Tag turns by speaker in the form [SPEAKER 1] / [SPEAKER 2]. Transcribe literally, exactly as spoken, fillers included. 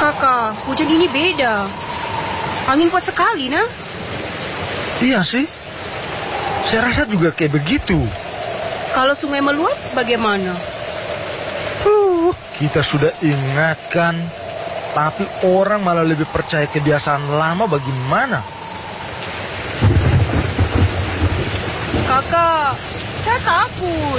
[SPEAKER 1] Kakak, hujan ini beda. Angin kuat sekali, nah.
[SPEAKER 2] Iya sih. Saya rasa juga kayak begitu.
[SPEAKER 1] Kalau sungai meluap, bagaimana?
[SPEAKER 2] Huh, kita sudah ingatkan, tapi orang malah lebih percaya kebiasaan lama. Bagaimana?
[SPEAKER 1] Kakak, saya takut.